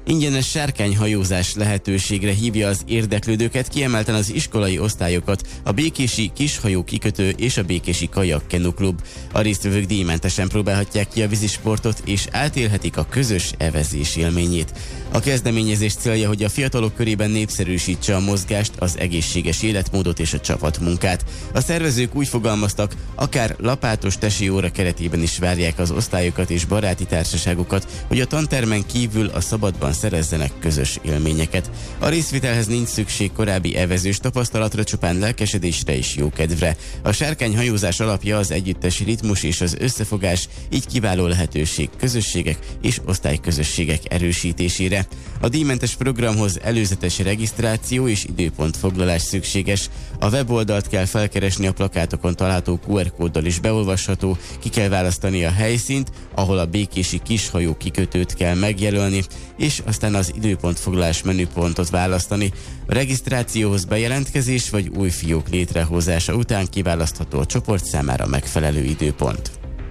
Ingyenes sárkányhajózás lehetőségre hívja az érdeklődőket, kiemelten az iskolai osztályokat a Békési Kishajó Kikötő és a Békési Kajak-Kenu Klub. A résztvevők díjmentesen próbálhatják ki a vízisportot és átélhetik a közös evezés élményét. A kezdeményezés célja, hogy a fiatalok körében népszerűsítse a mozgást, az egészséges életmódot és a csapatmunkát. A szervezők úgy fogalmaztak, akár lapátos tesi óra keretében is várják az osztályokat és baráti társaságokat, hogy a tantermen kívül a szabadban szerezzenek közös élményeket. A részvételhez nincs szükség korábbi evezős tapasztalatra, csupán lelkesedésre és jókedvre. A sárkányhajózás alapja az együttesi ritmus és az összefogás, így kiváló lehetőség közösségek és osztályközösségek erősítésére. A díjmentes programhoz előzetes regisztráció és időpontfoglalás szükséges. A weboldalt kell felkeresni, a plakátokon található QR kóddal is beolvasható, ki kell választani a helyszínt, ahol a Békési Kishajó Kikötőt kell megjelölni, és aztán az időpontfoglalás menüpontot választani. A regisztrációhoz bejelentkezés vagy új fiók létrehozása után kiválasztható a csoport számára megfelelő időpont.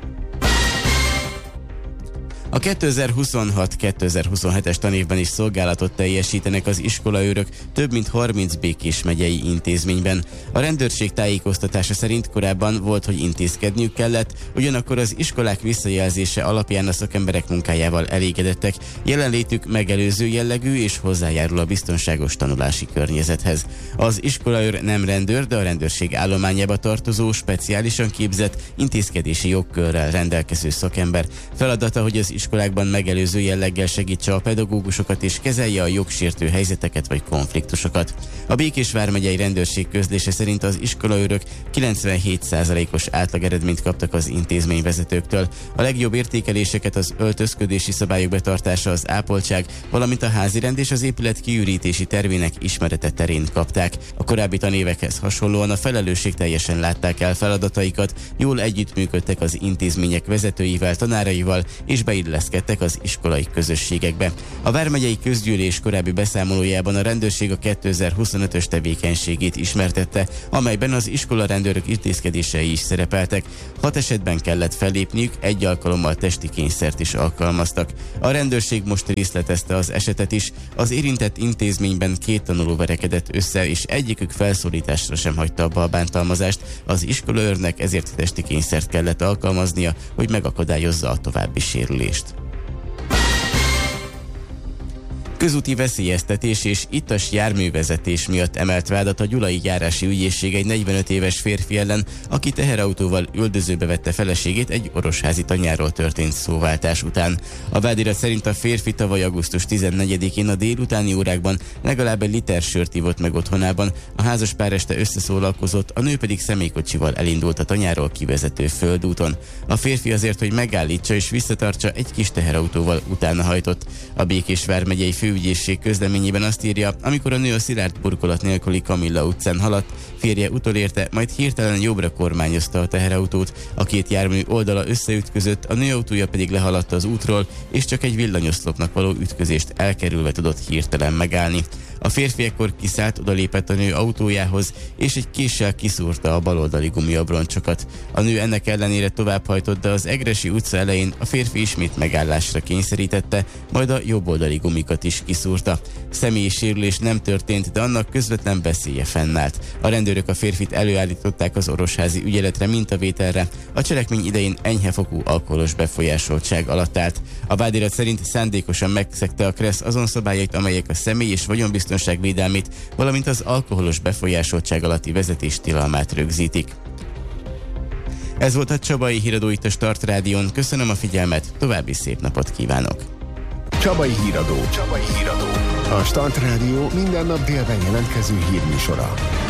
A 2026-2027-es tanévben is szolgálatot teljesítenek az iskolaőrök több mint 30 Békés megyei intézményben. A rendőrség tájékoztatása szerint korábban volt, hogy intézkedniük kellett, ugyanakkor az iskolák visszajelzése alapján a szakemberek munkájával elégedettek. Jelenlétük megelőző jellegű és hozzájárul a biztonságos tanulási környezethez. Az iskolaőr nem rendőr, de a rendőrség állományába tartozó, speciálisan képzett, intézkedési jogkörrel rendelkező szakember. Feladata, hogy az iskolákban megelőző jelleggel segítse a pedagógusokat és kezelje a jogsértő helyzeteket vagy konfliktusokat. A Békés vármegyei rendőrség közlése szerint az iskolaőrök 97%-os átlageredményt kaptak az intézményvezetőktől. A legjobb értékeléseket az öltözködési szabályok betartása, az ápoltság, valamint a házirend és az épület kiürítési tervének ismerete terén kapták. A korábbi tanévekhez hasonlóan a felelősségteljesen látták el feladataikat, jól együttműködtek az intézmények vezetőivel, tanáraival és beilleszkedtek az iskolai közösségekbe. A vármegyei közgyűlés korábbi beszámolójában a rendőrség a 2025-ös tevékenységét ismertette, amelyben az iskolarendőrök intézkedései is szerepeltek. 6 esetben kellett fellépniük, egy alkalommal testi kényszert is alkalmaztak. A rendőrség most részletezte az esetet is. Az érintett intézményben 2 tanuló verekedett össze, és egyikük felszólításra sem hagyta abba a bántalmazást. Az iskolaőrnek ezért testi kényszert kellett alkalmaznia, hogy megakadályozza a további sérülést. Közúti veszélyeztetés és ittas járművezetés miatt emelt vádat a Gyulai Járási Ügyészség egy 45 éves férfi ellen, aki teherautóval üldözőbe vette feleségét egy orosházi tanyáról történt szóváltás után. A vádirat szerint a férfi tavaly augusztus 14-én a délutáni órákban legalább egy liter sört ivott meg otthonában, a házaspár este összeszólalkozott, a nő pedig személykocsival elindult a tanyáról kivezető földúton. A férfi azért, hogy megállítsa és visszatartsa, egy kis teherautóval utána hajtott. A Békés vármegyei főügyészség közleményében azt írja, amikor a nő a szilárd burkolat nélküli Kamilla utcán haladt, férje utolérte, majd hirtelen jobbra kormányozta a teherautót, a 2 jármű oldala összeütközött, a nő autója pedig lehaladta az útról, és csak egy villanyoszlopnak való ütközést elkerülve tudott hirtelen megállni. A férfi ekkor kiszállt, odalépett a nő autójához, és egy késsel kiszúrta a baloldali gumiabroncsokat. A nő ennek ellenére továbbhajtott, de az Egressy utca elején a férfi ismét megállásra kényszerítette, majd a jobboldali gumikat is kiszúrta. Személyi sérülés nem történt, de annak közvetlen veszélye fennállt. A rendőrök a férfit előállították az orosházi ügyeletre mintavételre, a cselekmény idején enyhefokú alkoholos befolyásoltság alatt állt. A vádirat szerint szándékosan megszegte a KRESZ azon szabályait, amelyek a személy és vagyonbiztonság védelmét, valamint az alkoholos befolyásoltság alatti vezetés tilalmát rögzítik. Ez volt a Csabai Híradó itt a Start Rádión. Köszönöm a figyelmet, további szép napot kívánok! Csabai Híradó. A Start Rádió minden nap délben jelentkező hírműsora.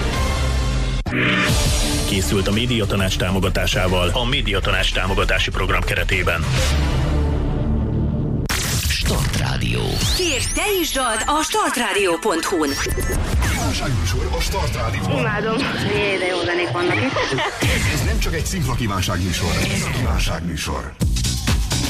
Készült a Médiatanács támogatásával a Médiatanács támogatási program keretében. Start Rádió. Kérj, te is dalt a startradio.hu-n. Kívánságműsor a Start Rádióban. Imádom. Jé, de jó zenék vannak itt. Ez nem csak egy szimpla kívánságműsor, ez a kívánságműsor.